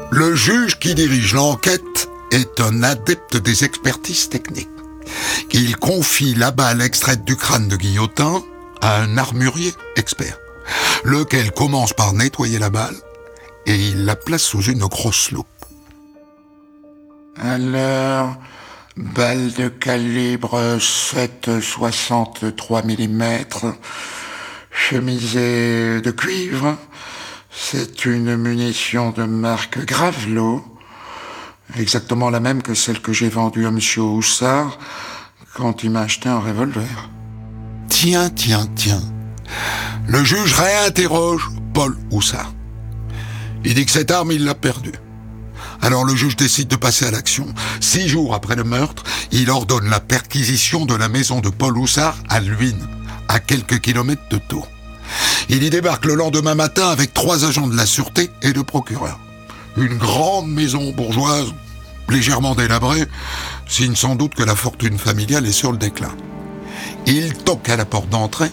Le juge qui dirige l'enquête est un adepte des expertises techniques. Il confie la balle extraite du crâne de Guillotin à un armurier expert, lequel commence par nettoyer la balle et il la place sous une grosse loupe. Alors, balle de calibre 7,63 mm, chemisée de cuivre. C'est une munition de marque Gravelot, exactement la même que celle que j'ai vendue à monsieur Houssard quand il m'a acheté un revolver. Tiens. Le juge réinterroge Paul Houssard. Il dit que cette arme, il l'a perdue. Alors le juge décide de passer à l'action. 6 jours après le meurtre, il ordonne la perquisition de la maison de Paul Houssard à Luynes, à quelques kilomètres de Tours. Il y débarque le lendemain matin avec 3 agents de la sûreté et le procureur. Une grande maison bourgeoise, légèrement délabrée, signe sans doute que la fortune familiale est sur le déclin. Il toque à la porte d'entrée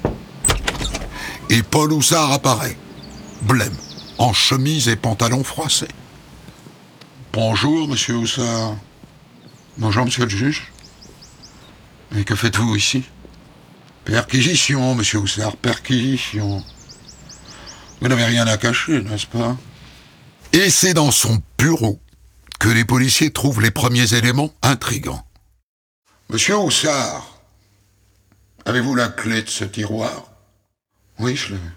et Paul Houssard apparaît, blême, en chemise et pantalon froissés. « Bonjour, monsieur Houssard. »« Bonjour, monsieur le juge. »« Mais que faites-vous ici ?»« Perquisition, monsieur Houssard, perquisition. Vous n'avez rien à cacher, n'est-ce pas ?» Et c'est dans son bureau que les policiers trouvent les premiers éléments intrigants. « Monsieur Houssard, avez-vous la clé de ce tiroir ?»« Oui,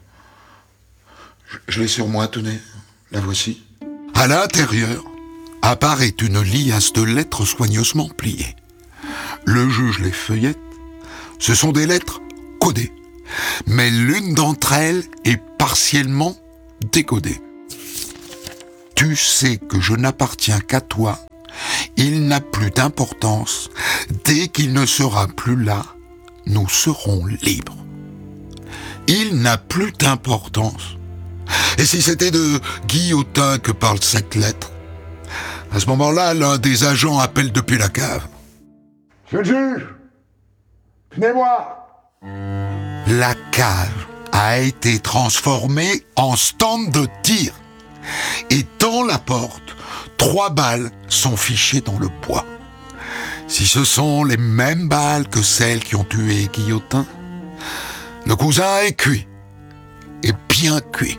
je l'ai sur moi, tenez, la voici. » À l'intérieur apparaît une liasse de lettres soigneusement pliées. Le juge les feuillette. Ce sont des lettres codées, mais l'une d'entre elles est partiellement décodée. « Tu sais que je n'appartiens qu'à toi. Il n'a plus d'importance. Dès qu'il ne sera plus là, nous serons libres. » Il n'a plus d'importance. Et si c'était de Guillotin que parle cette lettre? À ce moment-là, l'un des agents appelle depuis la cave. « Monsieur le juge, venez-moi !» La cave a été transformée en stand de tir. Et dans la porte, 3 balles sont fichées dans le bois. Si ce sont les mêmes balles que celles qui ont tué Guillotin, le cousin est cuit. Et bien cuit.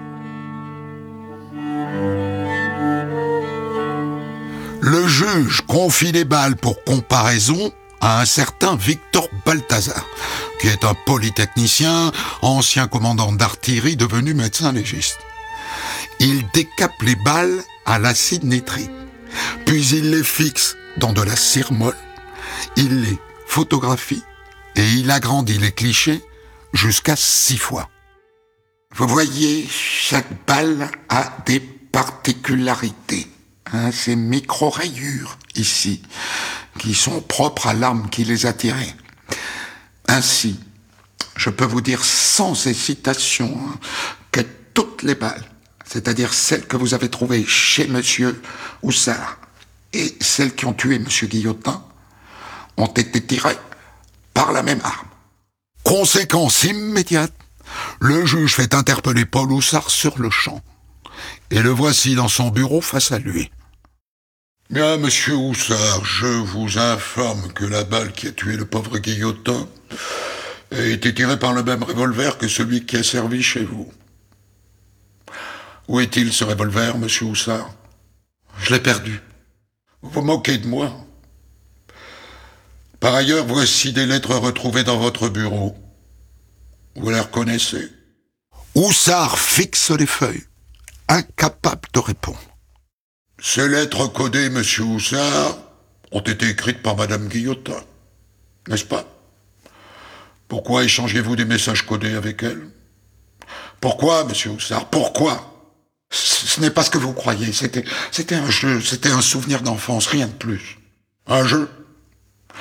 Le juge confie les balles pour comparaison à un certain Victor Balthazar, qui est un polytechnicien, ancien commandant d'artillerie devenu médecin légiste. Il décape les balles à l'acide nitrique, puis il les fixe dans de la cire molle, il les photographie et il agrandit les clichés jusqu'à 6 fois. Vous voyez, chaque balle a des particularités. Ces micro-rayures ici, qui sont propres à l'arme qui les a tirées. Ainsi, je peux vous dire sans hésitation que toutes les balles, c'est-à-dire celles que vous avez trouvées chez monsieur Houssard et celles qui ont tué monsieur Guillotin, ont été tirées par la même arme. Conséquence immédiate, le juge fait interpeller Paul Houssard sur le champ. Et le voici dans son bureau face à lui. « Bien, monsieur Houssard, je vous informe que la balle qui a tué le pauvre Guillotin a été tirée par le même revolver que celui qui a servi chez vous. Où est-il, ce revolver, monsieur Houssard ? Je l'ai perdu. Vous vous moquez de moi. Par ailleurs, voici des lettres retrouvées dans votre bureau. Vous les reconnaissez ? » Houssard fixe les feuilles, incapable de répondre. « Ces lettres codées, monsieur Houssard, ont été écrites par madame Guillotin, n'est-ce pas ? Pourquoi échangez-vous des messages codés avec elle ? Pourquoi, monsieur Houssard, pourquoi ? Ce n'est pas ce que vous croyez, c'était un jeu, c'était un souvenir d'enfance, rien de plus. Un jeu ? Vraiment ?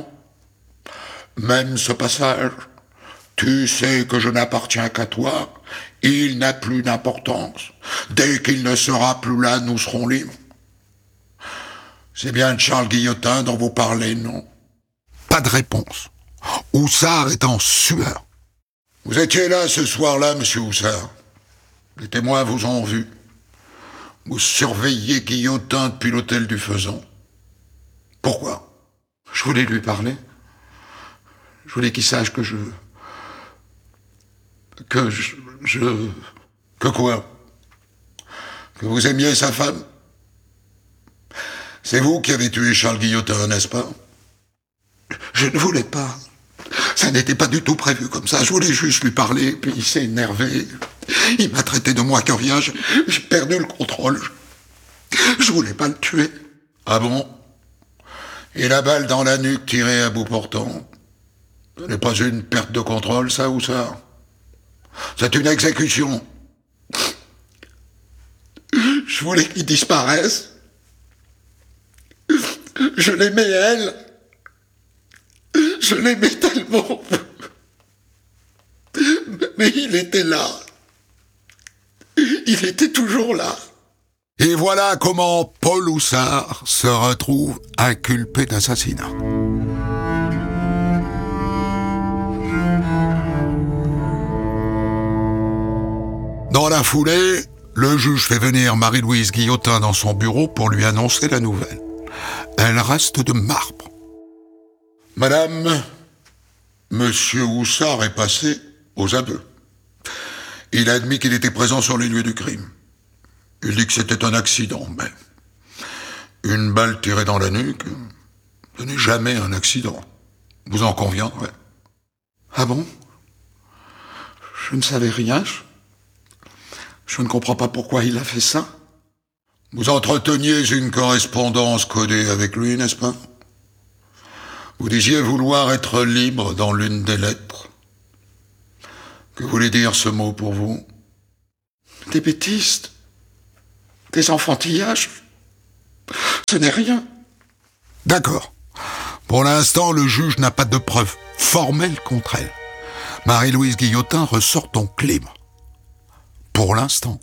Même ce passage ? Tu sais que je n'appartiens qu'à toi, il n'a plus d'importance. Dès qu'il ne sera plus là, nous serons libres. C'est bien de Charles Guillotin dont vous parlez, non ? Pas de réponse. Houssard est en sueur. Vous étiez là ce soir-là, monsieur Houssard. Les témoins vous ont vu. Vous surveillez Guillotin depuis l'hôtel du Faisan. Pourquoi? Je voulais lui parler. Je voulais qu'il sache que Que quoi? Que vous aimiez sa femme? C'est vous qui avez tué Charles Guillotin, n'est-ce pas? Je ne voulais pas. Ça n'était pas du tout prévu comme ça. Je voulais juste lui parler, puis il s'est énervé. Il m'a traité de moins que rien. J'ai perdu le contrôle. Je voulais pas le tuer. Ah bon? Et la balle dans la nuque tirée à bout portant? Ce n'est pas une perte de contrôle, ça ou ça? C'est une exécution. Je voulais qu'il disparaisse. Je l'aimais, elle. Je l'aimais tellement. Mais il était là. Il était toujours là. Et voilà comment Paul Houssard se retrouve inculpé d'assassinat. Dans la foulée, le juge fait venir Marie-Louise Guillotin dans son bureau pour lui annoncer la nouvelle. Elle reste de marbre. Madame, Monsieur Houssard est passé aux aveux. Il a admis qu'il était présent sur les lieux du crime. Il dit que c'était un accident, mais une balle tirée dans la nuque, ce n'est jamais un accident. Vous en conviendrez. Ah bon? Je ne savais rien. Je ne comprends pas pourquoi il a fait ça. Vous entreteniez une correspondance codée avec lui, n'est-ce pas? Vous disiez vouloir être libre dans l'une des lettres. Que voulait dire ce mot pour vous? Des bêtises. Des enfantillages. Ce n'est rien. D'accord. Pour l'instant, le juge n'a pas de preuves formelles contre elle. Marie-Louise Guillotin ressort donc libre. Pour l'instant.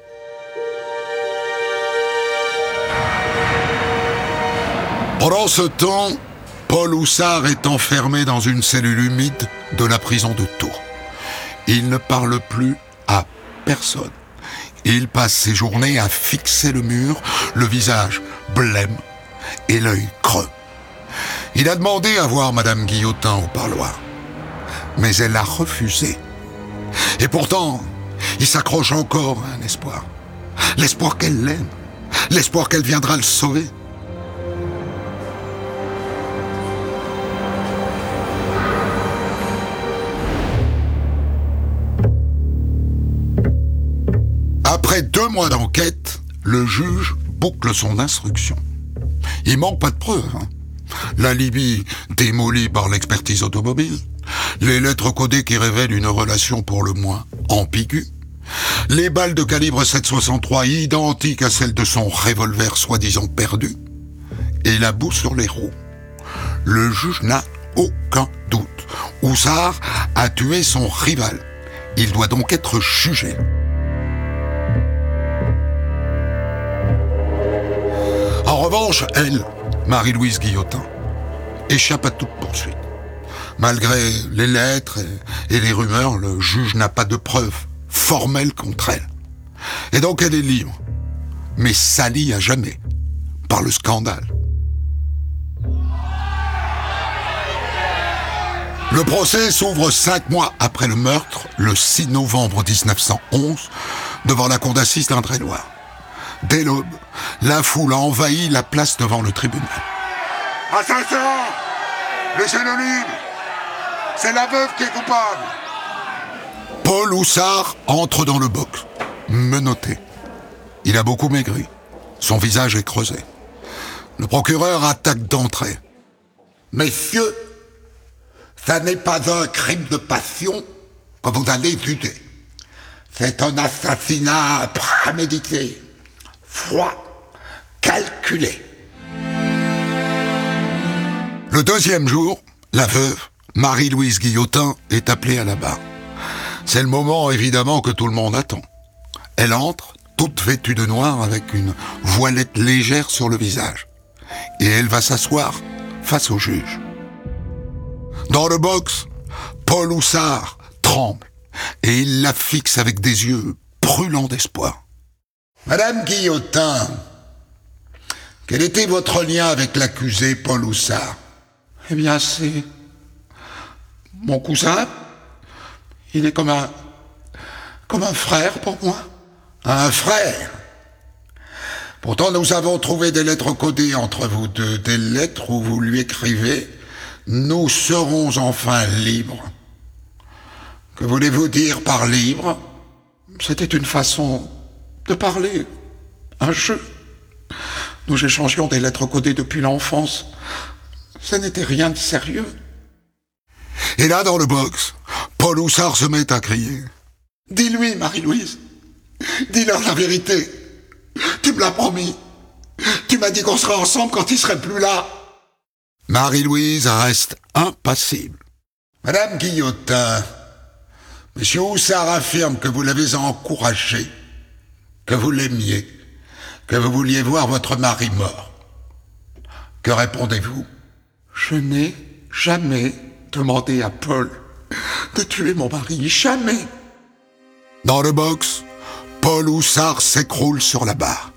Pendant ce temps, Paul Houssard est enfermé dans une cellule humide de la prison de Tours. Il ne parle plus à personne. Il passe ses journées à fixer le mur, le visage blême et l'œil creux. Il a demandé à voir Madame Guillotin au parloir, mais elle a refusé. Et pourtant, il s'accroche encore à un espoir. L'espoir qu'elle l'aime, l'espoir qu'elle viendra le sauver. Après 2 mois d'enquête, le juge boucle son instruction. Il manque pas de preuves. L'alibi démoli par l'expertise automobile, les lettres codées qui révèlent une relation pour le moins ambiguë, les balles de calibre 7,63 identiques à celles de son revolver soi-disant perdu, et la boue sur les roues. Le juge n'a aucun doute. Houssard a tué son rival. Il doit donc être jugé. En revanche, elle, Marie-Louise Guillotin, échappe à toute poursuite. Malgré les lettres et les rumeurs, le juge n'a pas de preuves formelles contre elle. Et donc elle est libre, mais salie à jamais par le scandale. Le procès s'ouvre 5 mois après le meurtre, le 6 novembre 1911, devant la cour d'assises d'Indre-et-Loire. Dès l'aube, la foule a envahi la place devant le tribunal. Assassin! Laissez-le libre! C'est la veuve qui est coupable! Paul Houssard entre dans le box, menotté. Il a beaucoup maigri. Son visage est creusé. Le procureur attaque d'entrée. Messieurs, ça n'est pas un crime de passion que vous allez juger. C'est un assassinat prémédité, froid, calculé. Le deuxième jour, la veuve, Marie-Louise Guillotin, est appelée à la barre. C'est le moment, évidemment, que tout le monde attend. Elle entre, toute vêtue de noir, avec une voilette légère sur le visage. Et elle va s'asseoir face au juge. Dans le box, Paul Houssard tremble et il la fixe avec des yeux brûlants d'espoir. Madame Guillotin, quel était votre lien avec l'accusé Paul Houssard? Eh bien, c'est mon cousin. Il est comme un frère pour moi. Un frère? Pourtant, nous avons trouvé des lettres codées entre vous deux, des lettres où vous lui écrivez « Nous serons enfin libres ». Que voulez-vous dire par libre? C'était une façon de parler, un jeu. Nous échangions des lettres codées depuis l'enfance. Ce n'était rien de sérieux. Et là, dans le box, Paul Houssard se met à crier. « Dis-lui, Marie-Louise. Dis-leur la vérité. Tu me l'as promis. Tu m'as dit qu'on serait ensemble quand il serait plus là. » Marie-Louise reste impassible. Madame Guillotin, Monsieur Houssard affirme que vous l'avez encouragé, que vous l'aimiez, que vous vouliez voir votre mari mort. Que répondez-vous? Je n'ai jamais demandé à Paul de tuer mon mari, jamais. Dans le box, Paul Houssard s'écroule sur la barre.